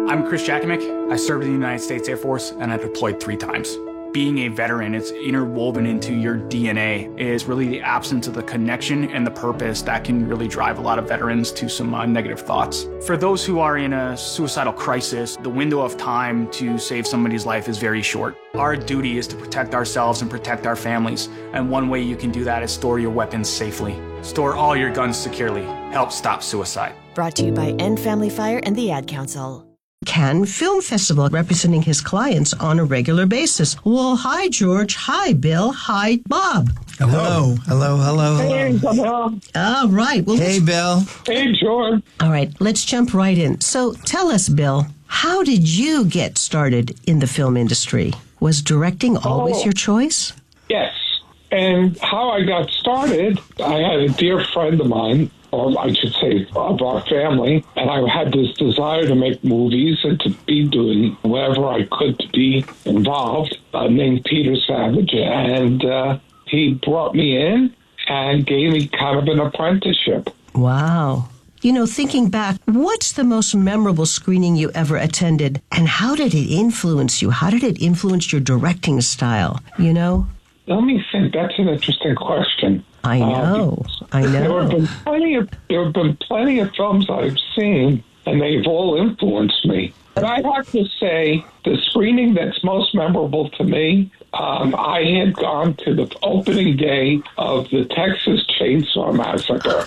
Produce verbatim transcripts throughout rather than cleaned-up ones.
I'm Chris Jakimick. I served in the United States Air Force, and I deployed three times. Being a veteran, it's interwoven into your D N A, is really the absence of the connection and the purpose that can really drive a lot of veterans to some uh, negative thoughts. For those who are in a suicidal crisis, the window of time to save somebody's life is very short. Our duty is to protect ourselves and protect our families, and one way you can do that is store your weapons safely. Store all your guns securely. Help stop suicide. Brought to you by End Family Fire and the Ad Council. Cannes Film Festival, representing his clients on a regular basis. Well, hi, George. Hi, Bill. Hi, Bob. Hello. Hello, hello, hello. Hey, Isabel. All right. Well, hey, Bill. Hey, George. All right. Let's jump right in. So tell us, Bill, how did you get started in the film industry? Was directing always oh, your choice? Yes. And how I got started, I had a dear friend of mine, or I should say of our family, and I had this desire to make movies and to be doing whatever I could to be involved, uh, named Peter Savage. And uh, he brought me in and gave me kind of an apprenticeship. Wow. You know, thinking back, what's the most memorable screening you ever attended, and how did it influence you? How did it influence your directing style, you know? Let me think. That's an interesting question. I know. Uh, I know. There have been plenty of there have been plenty of films I've seen, and they've all influenced me. But I have to say, the screening that's most memorable to me, um, I had gone to the opening day of the Texas Chainsaw Massacre.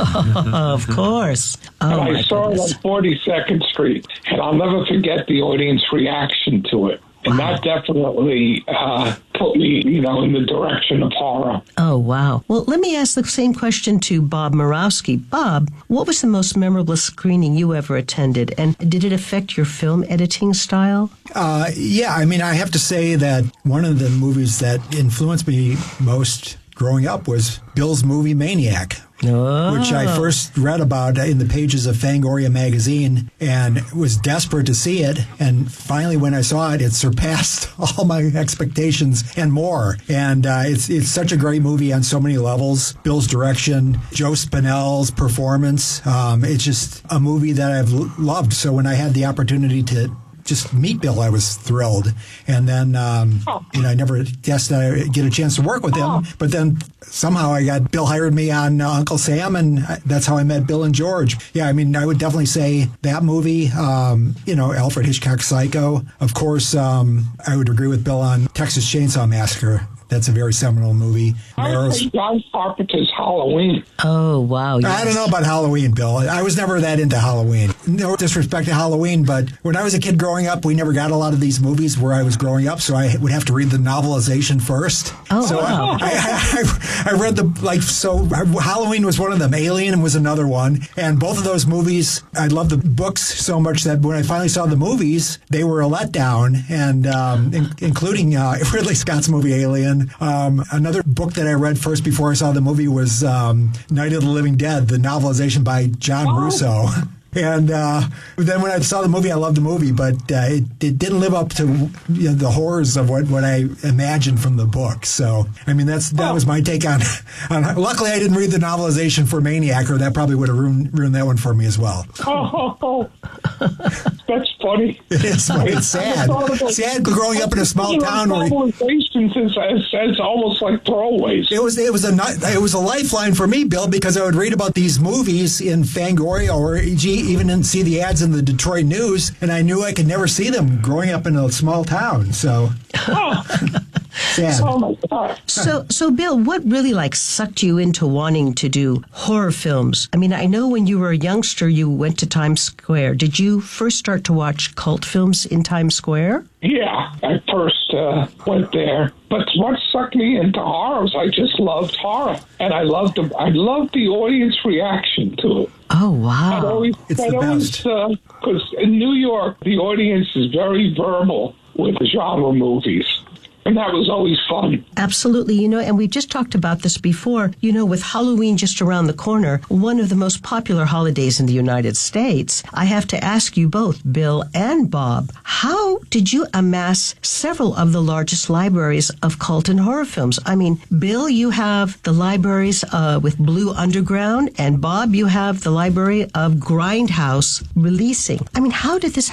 Of course. Oh, and I saw goodness. it on forty-second Street, and I'll never forget the audience reaction to it. And that definitely uh, put me, you know, in the direction of horror. Oh, wow. Well, let me ask the same question to Bob Murawski. Bob, what was the most memorable screening you ever attended, and did it affect your film editing style? Uh, yeah, I mean, I have to say that one of the movies that influenced me most growing up was Bill's movie Maniac. Oh. Which I first read about in the pages of Fangoria magazine and was desperate to see it. And finally, when I saw it, it surpassed all my expectations and more. And uh, it's it's such a great movie on so many levels. Bill's direction, Joe Spinell's performance. Um, it's just a movie that I've l- loved. So when I had the opportunity to just meet Bill, I was thrilled. And then, um, oh. you know, I never guessed that I'd get a chance to work with him. Oh. But then somehow I got, Bill hired me on uh, Uncle Sam, and that's how I met Bill and George. Yeah, I mean, I would definitely say that movie, um, you know, Alfred Hitchcock's Psycho. Of course, um, I would agree with Bill on Texas Chainsaw Massacre. That's a very seminal movie. I would say John Carpenter's Halloween. Oh, wow. Yes. I don't know about Halloween, Bill. I was never that into Halloween. No disrespect to Halloween, but when I was a kid growing up, we never got a lot of these movies where I was growing up, so I would have to read the novelization first. Oh, so wow. I, I, I, I read the, like, so Halloween was one of them. Alien was another one. And both of those movies, I loved the books so much that when I finally saw the movies, they were a letdown, and um, in, including uh, Ridley Scott's movie Alien. Um, another book that I read first before I saw the movie was um, Night of the Living Dead, the novelization by John oh. Russo. And uh, then when I saw the movie, I loved the movie, but uh, it, it didn't live up to you know, the horrors of what, what I imagined from the book. So, I mean, that's that was my take on, on. Luckily, I didn't read the novelization for Maniac, or that probably would have ruined, ruined that one for me as well. Oh, oh, oh. That's funny. It is funny. It's sad. Sad growing up in a small town. Novelizations is, is, is almost like throwaways. It was it was a it was a lifeline for me, Bill, because I would read about these movies in Fangoria or gee, even in, see the ads in the Detroit News, and I knew I could never see them growing up in a small town. So, oh. sad. Oh my God. So, so Bill, what really like sucked you into wanting to do horror films? I mean, I know when you were a youngster, you went to Times Square. Did you first start to watch cult films in Times Square? Yeah, I first uh, went there. But what sucked me into horror was I just loved horror, and I loved the I loved the audience reaction to it. Oh wow! I'd always, it's I'd the always, best because uh, in New York the audience is very verbal with genre movies. And that was always fun. Absolutely. You know, and we just talked about this before, you know, with Halloween just around the corner, one of the most popular holidays in the United States. I have to ask you both, Bill and Bob, how did you amass several of the largest libraries of cult and horror films? I mean, Bill, you have the libraries uh, with Blue Underground, and Bob, you have the library of Grindhouse releasing. I mean, how did this